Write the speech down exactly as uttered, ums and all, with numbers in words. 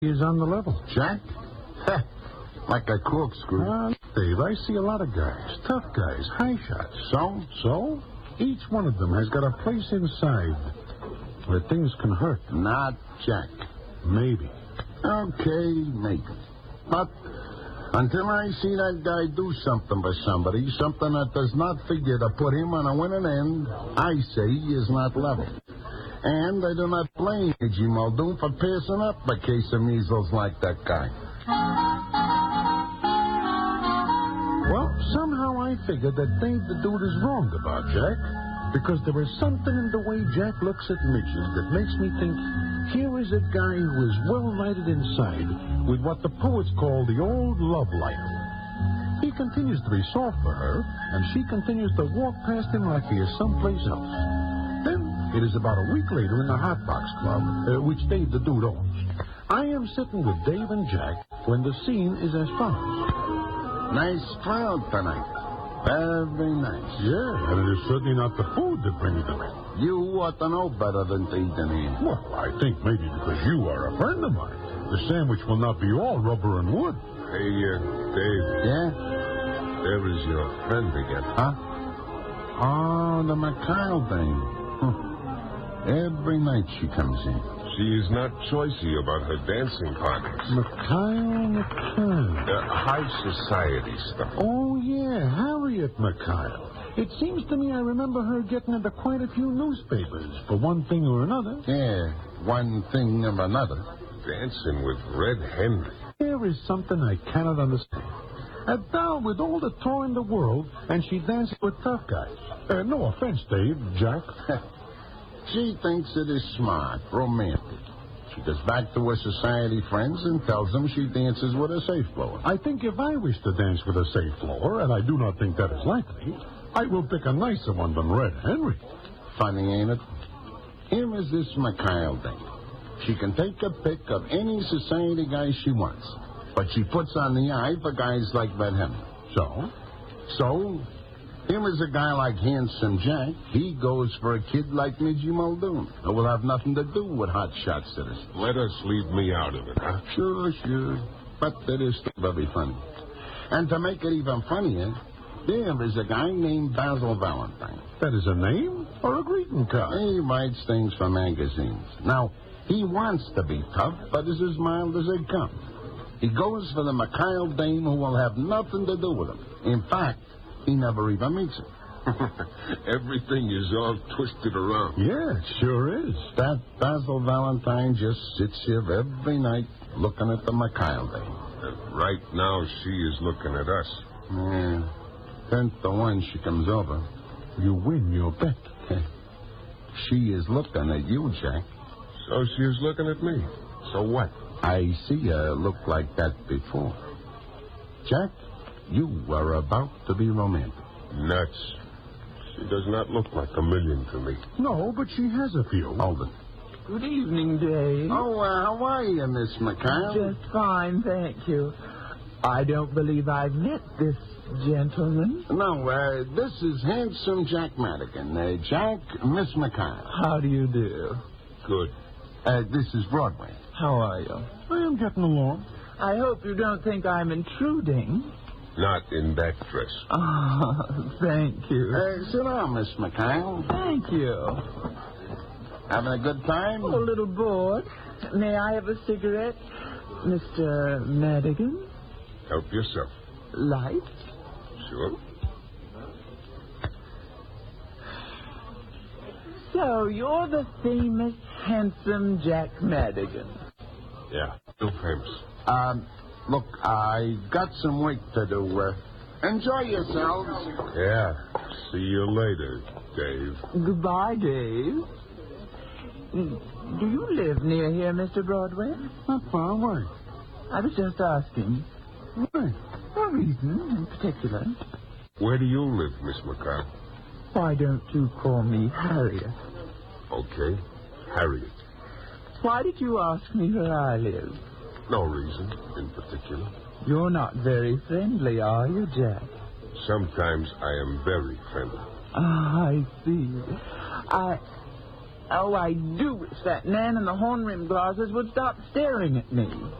is on the level. Jack? Like a corkscrew. Uh, Dave, I see a lot of guys, tough guys, high shots. So? So? Each one of them has got a place inside where things can hurt. Not Jack. Maybe. Okay, maybe. But until I see that guy do something for somebody, something that does not figure to put him on a winning end, I say he is not level. And I do not blame A G Muldoon for passing up a case of measles like that guy. Well, somehow I figured that Dave the Dude is wrong about Jack, because there is something in the way Jack looks at midges that makes me think here is a guy who is well-lighted inside with what the poets call the old love light. He continues to be soft for her, and she continues to walk past him like he is someplace else. Then it is about a week later in the Hot Box Club, uh, which Dave the Dude owns. I am sitting with Dave and Jack when the scene is as follows. Nice crowd tonight. Very nice. Yeah, and it is certainly not the food that brings them in. You ought to know better than to eat in here. Well, I think maybe because you are a friend of mine. The sandwich will not be all rubber and wood. Hey, uh, Dave. Yeah? There is your friend again. Huh? Oh, the Mikhail dame. Huh. Every night she comes in. She is not choicy about her dancing partners. Mikhail, Mikhail. Uh, high society stuff. Oh, yeah, Harriet Mikhail. It seems to me I remember her getting into quite a few newspapers for one thing or another. Yeah, one thing or another. Dancing with Red Henry. There is something I cannot understand. A doll with all the toy in the world, and she dances with tough guys. Uh, no offense, Dave, Jack. She thinks it is smart, romantic. She goes back to her society friends and tells them she dances with a safe blower. I think if I wish to dance with a safe blower, and I do not think that is likely, I will pick a nicer one than Red Henry. Funny, ain't it? Here is this Mikhail dame. She can take a pic of any society guy she wants, but she puts on the eye for guys like Red Henry. So? So, him is a guy like Handsome Jack. He goes for a kid like Midgie Muldoon, who will have nothing to do with hotshot citizens. Let us leave me out of it, huh? Sure, sure. But it is still very funny. And to make it even funnier, there is a guy named Basil Valentine. That is a name or a greeting card? He writes things for magazines. Now, he wants to be tough, but is as mild as they come. He goes for the Mikhail dame who will have nothing to do with him. In fact, he never even meets her. Everything is all twisted around. Yeah, it sure is. That Basil Valentine just sits here every night looking at the Mikhail dame. Uh, right now, she is looking at us. Yeah. Ten to one she comes over. You win your bet. She is looking at you, Jack. So she is looking at me. So what? I see her look like that before. Jack, you are about to be romantic. Nuts. She does not look like a million to me. No, but she has a few. Hold it. Good evening, Dave. Oh, uh, how are you, Miss Mikhail? Just fine, thank you. I don't believe I've met this gentleman. No, uh, this is Handsome Jack Madigan. Uh, Jack, Miss Mikhail. How do you do? Good. Uh, this is Broadway. How are you? I am getting along. I hope you don't think I'm intruding. Not in that dress. Oh, thank you. Uh, sit down, Miss Mikhail. Thank you. Having a good time? Oh, a little bored. May I have a cigarette, Mister Madigan? Help yourself. Light? Sure. So, you're the famous, handsome Jack Madigan. Yeah, too famous. Um, look, I got some work to do. Uh, enjoy yourselves. Yeah. See you later, Dave. Goodbye, Dave. Do you live near here, Mister Broadway? Not far away. I was just asking. Why? No reason in particular. Where do you live, Miss McCall? Why don't you call me Harriet? Okay, Harriet. Why did you ask me where I live? No reason in particular. You're not very friendly, are you, Jack? Sometimes I am very friendly. Ah, I see. I... Oh, I do wish that Nan and the horn rim glasses would stop staring at me.